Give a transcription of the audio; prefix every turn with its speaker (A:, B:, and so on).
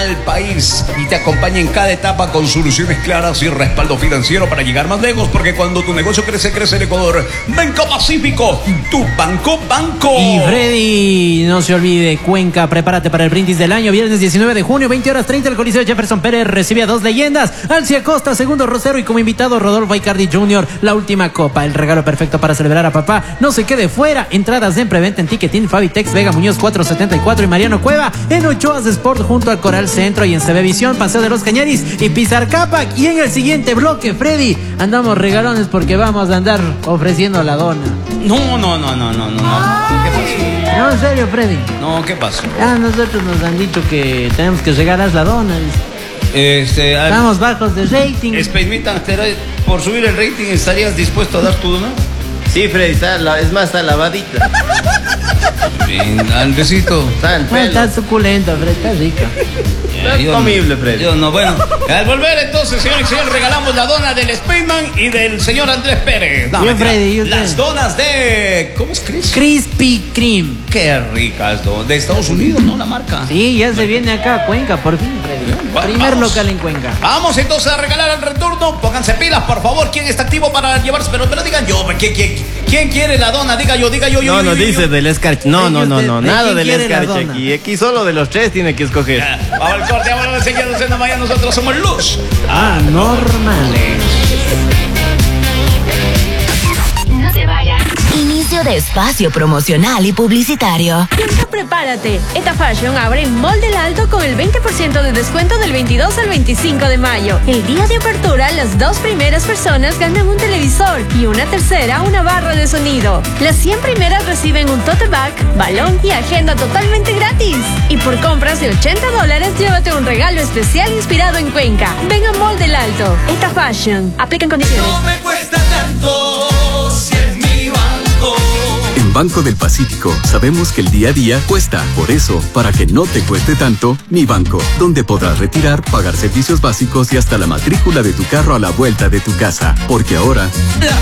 A: al país y te acompaña en cada etapa con soluciones claras y respaldo financiero para llegar más lejos, porque cuando tu negocio crece, crece el Ecuador. Banco Pacífico, tu banco.
B: Y Freddy, no se olvide, Cuenca, prepárate para el brindis del año, viernes 19 de junio, 20:30, el Coliseo Jefferson Pérez recibe a dos leyendas, Alcia Costa, segundo Rosero, y como invitado Rodolfo Icardi Jr., la última copa, el regalo perfecto para celebrar a papá. No se quede fuera, entradas en preventa en Ticketin, Fabitex, Vega Muñoz 474 y Mariano Cueva, en Ochoas Sport junto al Coral Centro y en CB Visión, Paseo de los Cañaris y Pizar Capac. Y en el siguiente bloque, Freddy, andamos regalones porque vamos a andar ofreciendo la dona.
A: No. ¿Qué pasó?
B: No, en serio, Freddy.
A: No, ¿qué pasó?
B: Ya nosotros nos han dicho que tenemos que regalar la dona. Estamos bajos de rating.
A: Espejmita, por subir el rating, ¿estarías dispuesto a dar tu dona?
C: Sí, Freddy, está lavadita.
A: Bien, Andresito.
C: Está en pelo.
B: Está suculento, Freddy, está rica.
C: Está comible, Freddy.
A: Yo no, bueno. Al volver entonces, señor y señor, regalamos la dona del Spaceman y del señor Andrés Pérez. No,
B: Yo, Freddy,
A: las donas de... ¿Cómo es Chris?
B: Krispy Kreme.
A: Qué ricas donas. De Estados Unidos, ¿no? La marca.
B: Sí, ya se viene acá a Cuenca, por fin, Freddy. Primer local en Cuenca.
A: Vamos entonces a regalar al retorno. Pónganse pilas, por favor. ¿Quién está activo para llevarse? Pero digan yo. ¿Quién quiere la dona? Diga yo.
C: No, dice del escarche. No, nada del
B: quiere la
C: escarche
B: dona?
C: aquí solo de los tres tiene que escoger.
A: Vamos al corte, vamos a enseñar en Maya. Nosotros somos Luz
B: Anormales.
D: No te vayas. Inicio de espacio promocional y publicitario.
E: Prepárate. Eta Fashion abre en Mall del Alto con el 20% de descuento del 22 al 25 de mayo. El día de apertura, las 2 primeras personas ganan un televisor y una tercera una barra de sonido. Las 100 primeras reciben un tote bag, balón y agenda totalmente gratis. Y por compras de $80, llévate un regalo especial inspirado en Cuenca. Ven a Mall del Alto. Eta Fashion. Aplican condiciones.
F: No me cuesta tanto si es mi banco.
G: En Banco del Pacífico sabemos que el día a día cuesta. Por eso, para que no te cueste tanto, Mi Banco, donde podrás retirar, pagar servicios básicos y hasta la matrícula de tu carro a la vuelta de tu casa. Porque ahora...